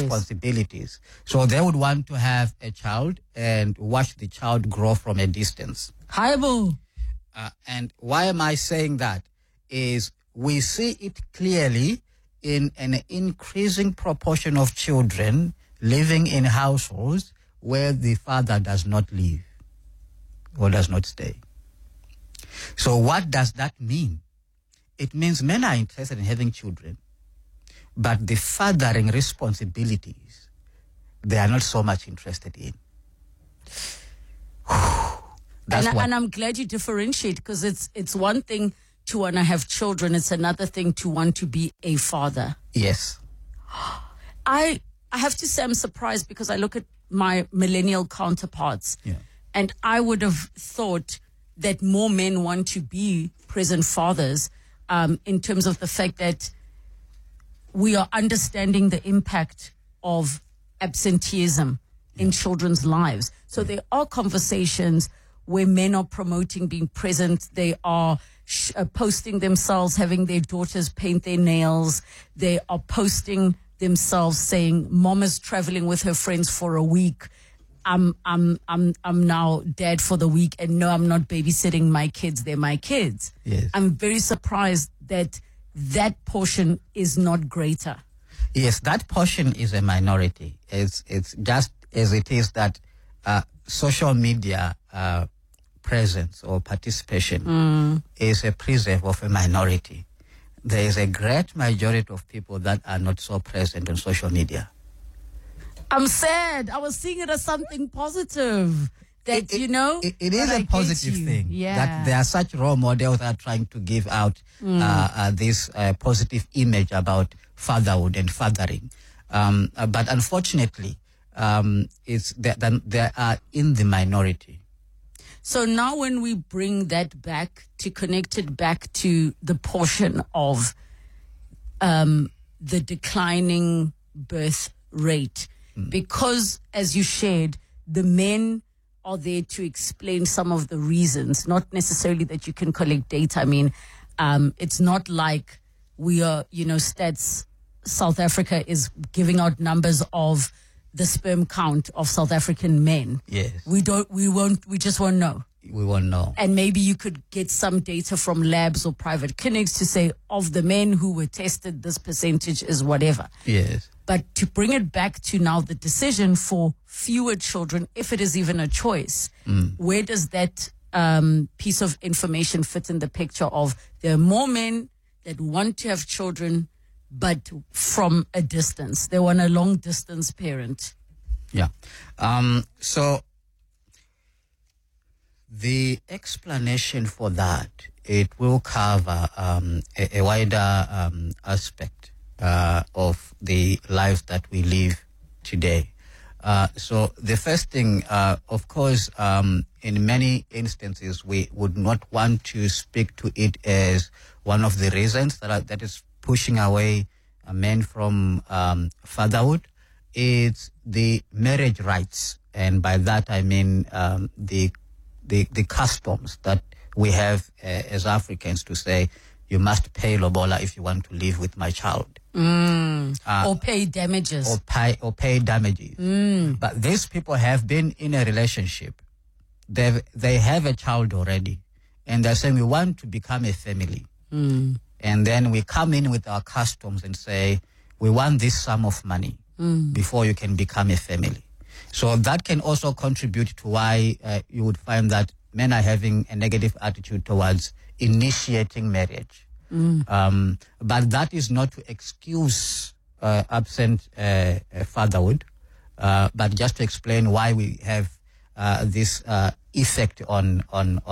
responsibilities. So they would want to have a child and watch the child grow from a distance. Hi-bo. And why am I saying that? Is we see it clearly in an increasing proportion of children living in households where the father does not live or does not stay. So what does that mean? It means men are interested in having children, but the fathering responsibilities, they are not so much interested in. And I'm glad you differentiate, because it's one thing to want to have children. It's another thing to want to be a father. Yes. I have to say I'm surprised, because I look at my millennial counterparts, and I would have thought that more men want to be present fathers, in terms of the fact that we are understanding the impact of absenteeism in children's lives. So there are conversations where men are promoting being present. They are posting themselves, having their daughters paint their nails. They are posting themselves saying, Mom is traveling with her friends for a week. I'm now dad for the week, and no, I'm not babysitting my kids. They're my kids. Yes. I'm very surprised that portion is not greater. Yes, that portion is a minority. It's just as it is that social media presence or participation is a preserve of a minority. There is a great majority of people that are not so present on social media. I'm sad. I was seeing it as something positive. That, it is a positive thing. Yeah. That there are such role models that are trying to give out this positive image about fatherhood and fathering. But unfortunately, they are in the minority. So now when we bring that back, to connect it back to the portion of the declining birth rate, because, as you shared, the men are there to explain some of the reasons, not necessarily that you can collect data. I mean, it's not like we are, Stats South Africa is giving out numbers of the sperm count of South African men. Yes. We just won't know. We won't know. And maybe you could get some data from labs or private clinics to say, of the men who were tested, this percentage is whatever. Yes. But to bring it back to now the decision for fewer children, if it is even a choice, where does that piece of information fit in the picture of there are more men that want to have children, but from a distance? They want a long distance parent. Yeah. So the explanation for that, it will cover a wider aspect of the lives that we live today. So the first thing, of course, in many instances, we would not want to speak to it as one of the reasons that is pushing away men from fatherhood. It's the marriage rights, and by that I mean the customs that we have as Africans to say, you must pay lobola if you want to live with my child. Or pay damages. Or pay damages. But these people have been in a relationship. They have a child already. And they're saying, we want to become a family. And then we come in with our customs and say, we want this sum of money before you can become a family. So that can also contribute to why you would find that men are having a negative attitude towards initiating marriage. But that is not to excuse absent fatherhood, but just to explain why we have this effect on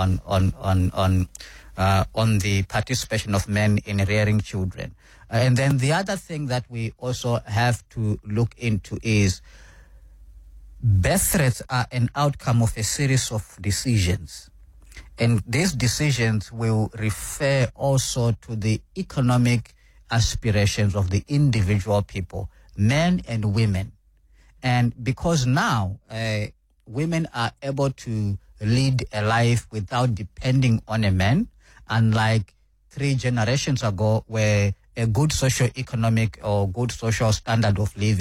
the participation of men in rearing children. And then the other thing that we also have to look into is birth rates are an outcome of a series of decisions. And these decisions will refer also to the economic aspirations of the individual people, men and women. And because now women are able to lead a life without depending on a man, unlike 3 generations ago where a good socio-economic or good social standard of living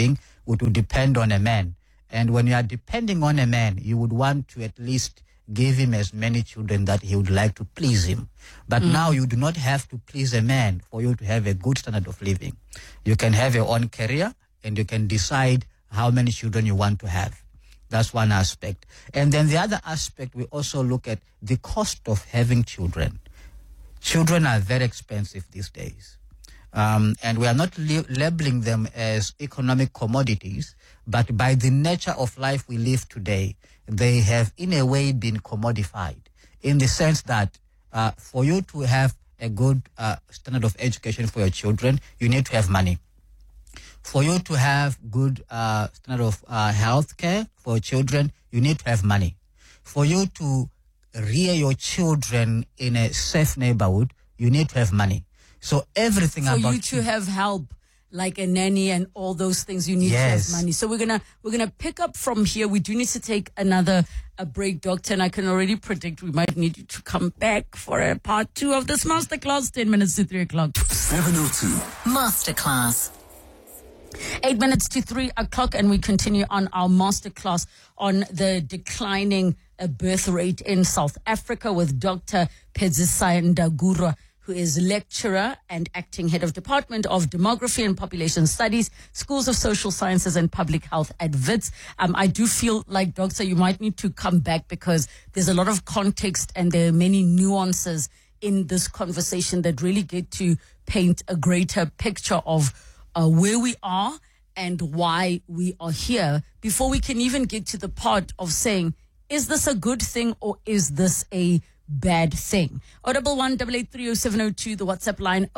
would depend on a man. And when you are depending on a man, you would want to at least give him as many children that he would like to please him. But now you do not have to please a man for you to have a good standard of living. You can have your own career and you can decide how many children you want to have. That's one aspect. And then the other aspect, we also look at the cost of having children. Children are very expensive these days. And we are not labeling them as economic commodities, but by the nature of life we live today, they have in a way been commodified in the sense that for you to have a good standard of education for your children, you need to have money. For you to have good standard of health care for your children, you need to have money. For you to rear your children in a safe neighborhood, you need to have money. So everything for about you to have help, like a nanny and all those things, you need to have money. So we're gonna pick up from here. We do need to take a break, Doctor, and I can already predict we might need you to come back for a part 2 of this masterclass. 10 minutes to 3 o'clock. 702 Masterclass. 8 minutes to 3 o'clock, and we continue on our masterclass on the declining birth rate in South Africa with Dr. Phedzisai Ndagura, who is lecturer and acting head of Department of Demography and Population Studies, Schools of Social Sciences and Public Health at WITS. I do feel like, Doctor, you might need to come back because there's a lot of context and there are many nuances in this conversation that really get to paint a greater picture of where we are and why we are here before we can even get to the part of saying, is this a good thing or is this a bad thing? 011-883-0702, the WhatsApp line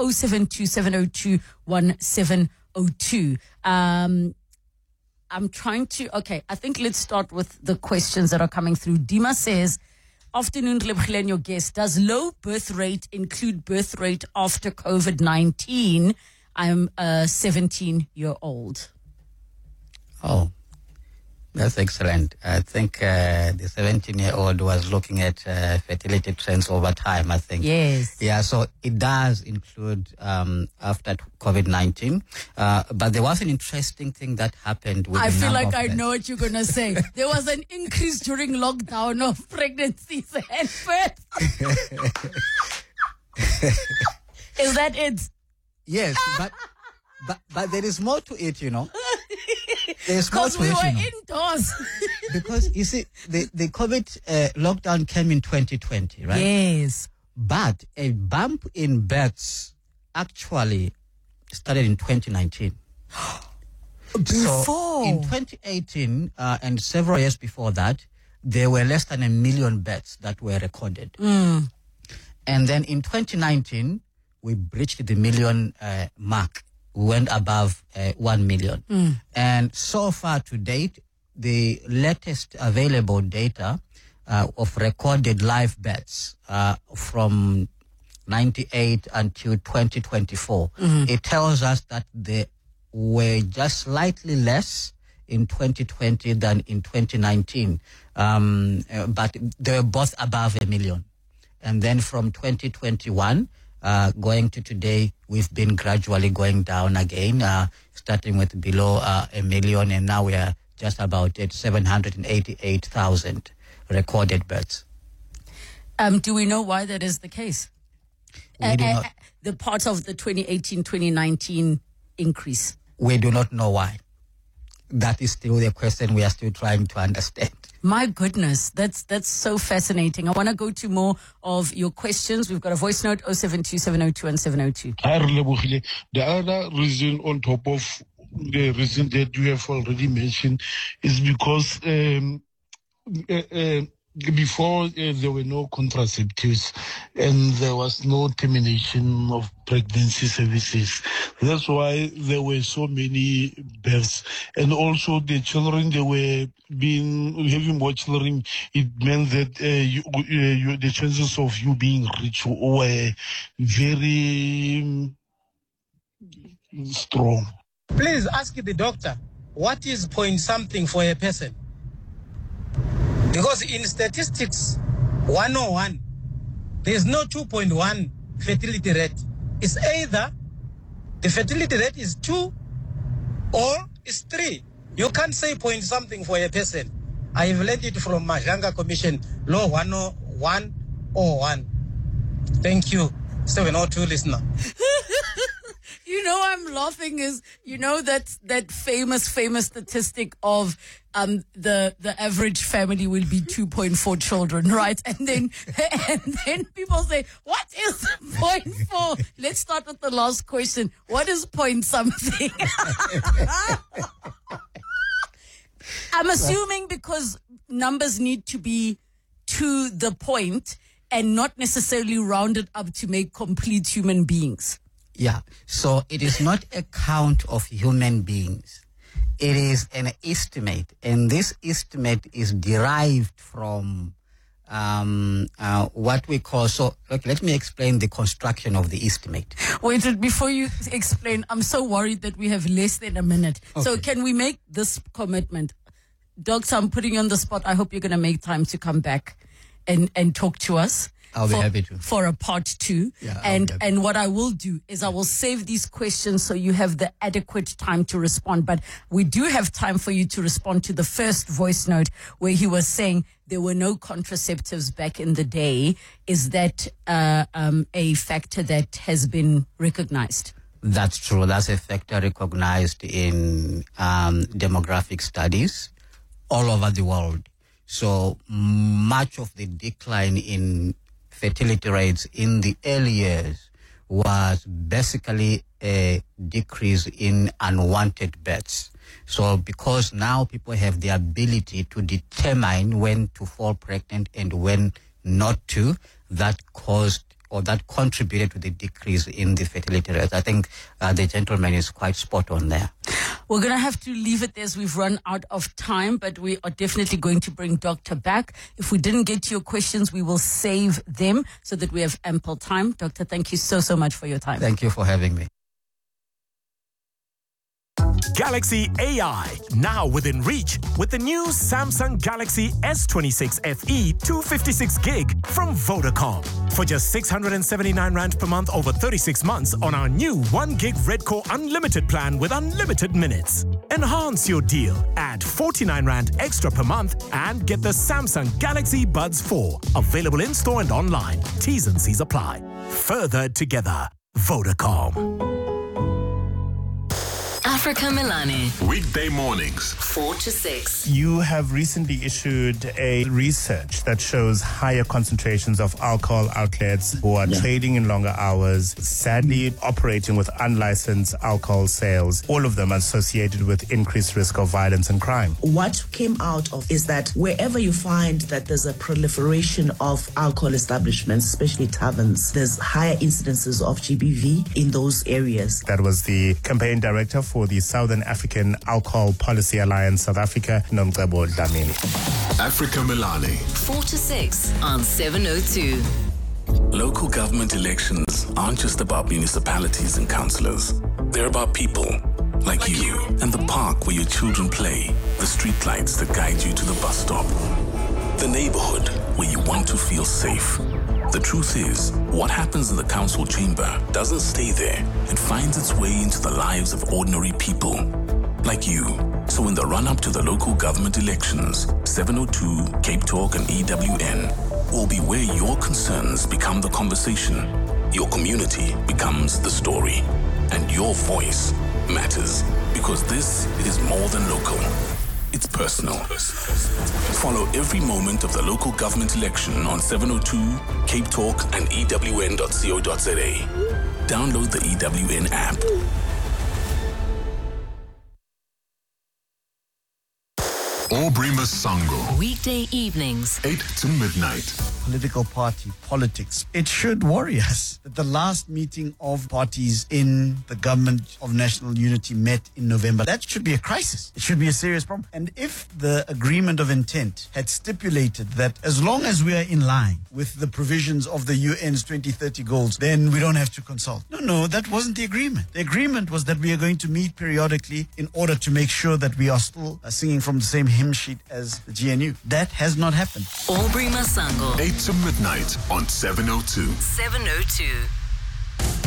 072-702-1702. I'm trying to, I think let's start with the questions that are coming through. Dima says, afternoon, Lebogile, your guest. Does low birth rate include birth rate after COVID-19? I'm a 17-year-old. Oh, that's excellent. I think the 17-year-old was looking at fertility trends over time, I think. Yes. Yeah, so it does include after COVID-19. But there was an interesting thing that happened with I feel like I know what you're going to say. There was an increase during lockdown of pregnancies and births. Is that it? Yes, but there is more to it, you know. There's more to we it, were you know. indoors. Because, you see, the COVID lockdown came in 2020, right? Yes. But a bump in births actually started in 2019. Before? So in 2018 and several years before that, there were less than 1 million births that were recorded. And then in 2019, we breached the million mark. We went above 1 million. And so far to date, the latest available data of recorded live births from 98 until 2024, it tells us that there were just slightly less in 2020 than in 2019. But they were both above 1 million. And then from 2021, going to today, we've been gradually going down again, starting with below 1 million, and now we are just about at 788,000 recorded births. Do we know why that is the case? We do not. The part of the 2018-2019 increase. We do not know why. That is still the question we are still trying to understand. My goodness, that's so fascinating. I want to go to more of your questions. We've got a voice note, 072-702-1702. Hi, Lebogile. The other reason on top of the reason that you have already mentioned is because before there were no contraceptives and there was no termination of pregnancy services. That's why there were so many births. And also the children, they were having more children. It meant that the chances of you being rich were very strong. Please ask the doctor, what is point something for a person? Because in statistics 101, there's no 2.1 fertility rate. It's either the fertility rate is 2 or is 3. You can't say point something for a person. I've learned it from Majanga Commission, Law 10101. Thank you, 702 listener. You know, I'm laughing is, that famous statistic of the average family will be 2.4 children, right? And then people say, what is 0.4? Let's start with the last question. What is point something? I'm assuming because numbers need to be to the point and not necessarily rounded up to make complete human beings. Yeah, so it is not a count of human beings. It is an estimate, and this estimate is derived from what we call, so look, let me explain the construction of the estimate. Wait, before you explain, I'm so worried that we have less than a minute. Okay. So can we make this commitment? Doctor, I'm putting you on the spot. I hope you're going to make time to come back and talk to us. I'll be happy to. For a part 2. Yeah, and what I will do is I will save these questions so you have the adequate time to respond. But we do have time for you to respond to the first voice note where he was saying there were no contraceptives back in the day. Is that a factor that has been recognized? That's true. That's a factor recognized in demographic studies all over the world. So much of the decline in fertility rates in the early years was basically a decrease in unwanted births. So because now people have the ability to determine when to fall pregnant and when not to, that caused or that contributed to the decrease in the fertility rates. I think the gentleman is quite spot on there. We're going to have to leave it there as we've run out of time, but we are definitely going to bring Doctor back. If we didn't get to your questions, we will save them so that we have ample time. Doctor, thank you so much for your time. Thank you for having me. Galaxy AI, now within reach with the new Samsung Galaxy S26 FE 256 gig from Vodacom. For just 679 Rand per month over 36 months on our new 1 gig Red Core Unlimited plan with unlimited minutes. Enhance your deal. Add 49 Rand extra per month and get the Samsung Galaxy Buds 4. Available in store and online. T's and C's apply. Further together. Vodacom. Africa Milani. Weekday mornings, 4 to 6. You have recently issued a research that shows higher concentrations of alcohol outlets who are trading in longer hours, sadly operating with unlicensed alcohol sales, all of them associated with increased risk of violence and crime. What came out of is that wherever you find that there's a proliferation of alcohol establishments, especially taverns, there's higher incidences of GBV in those areas. That was the campaign director for the Southern African Alcohol Policy Alliance South Africa, Nomcebo Dlamini. Africa Milani. 4 to 6 on 702. Local government elections aren't just about municipalities and councillors. They're about people like you and the park where your children play, the street lights that guide you to the bus stop, the neighborhood where you want to feel safe. The truth is, what happens in the council chamber doesn't stay there. It finds its way into the lives of ordinary people, like you. So in the run-up to the local government elections, 702, Cape Talk and EWN will be where your concerns become the conversation, your community becomes the story, and your voice matters, because this is more than local. It's personal. Follow every moment of the local government election on 702, Cape Talk, and EWN.co.za. Download the EWN app. Aubrey Masango. Weekday evenings, 8 to midnight. Political party politics. It should worry us that the last meeting of parties in the government of national unity met in November. That should be a crisis. It should be a serious problem. And if the agreement of intent had stipulated that as long as we are in line with the provisions of the UN's 2030 goals, then we don't have to consult. No, that wasn't the agreement. The agreement was that we are going to meet periodically in order to make sure that we are still singing from the same hymn sheet as the GNU. That has not happened. Aubrey Masango. 8 to midnight on 702. 702.